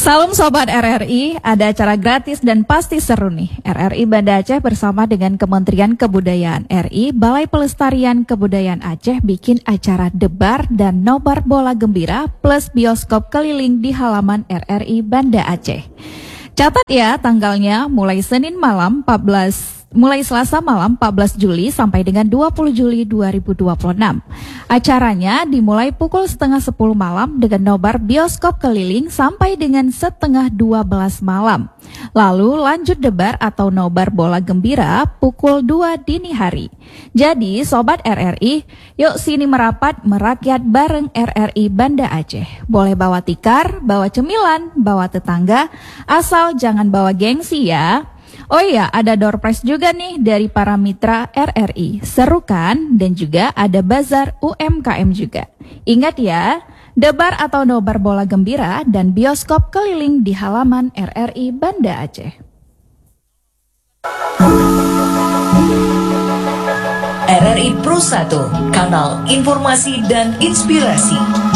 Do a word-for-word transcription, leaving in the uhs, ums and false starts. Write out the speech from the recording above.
Salam Sobat R R I, ada acara gratis dan pasti seru nih. R R I Banda Aceh bersama dengan Kementerian Kebudayaan R I, Balai Pelestarian Kebudayaan Aceh bikin acara debar dan nobar bola gembira plus bioskop keliling di halaman R R I Banda Aceh. Catat ya tanggalnya mulai Senin malam empat belas Mulai Selasa malam empat belas Juli sampai dengan dua puluh Juli dua ribu dua puluh enam. Acaranya dimulai pukul setengah sepuluh malam dengan nobar bioskop keliling sampai dengan setengah dua belas malam. Lalu lanjut debar atau nobar bola gembira pukul dua dini hari. Jadi Sobat R R I, yuk sini merapat merakyat bareng R R I Banda Aceh. Boleh bawa tikar, bawa cemilan, bawa tetangga, asal jangan bawa gengsi ya. Oh iya, ada door prize juga nih dari para mitra R R I. Seru kan? Dan juga ada bazar U M K M juga. Ingat ya, debar atau nobar bola gembira dan bioskop keliling di halaman R R I Banda Aceh. R R I Pro satu, kanal informasi dan inspirasi.